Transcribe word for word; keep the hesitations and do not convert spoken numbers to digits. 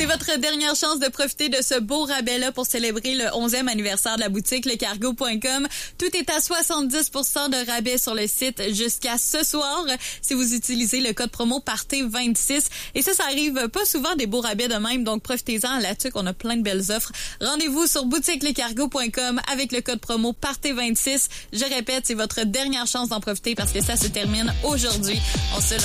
C'est votre dernière chance de profiter de ce beau rabais-là pour célébrer le onzième anniversaire de la boutique lecargo point com. Tout est à soixante-dix pour cent de rabais sur le site jusqu'à ce soir si vous utilisez le code promo Party vingt-six. Et ça, ça arrive pas souvent des beaux rabais de même, donc profitez-en là-dessus qu'on a plein de belles offres. Rendez-vous sur boutique lecargo point com avec le code promo Party vingt-six. Je répète, c'est votre dernière chance d'en profiter parce que ça se termine aujourd'hui. On se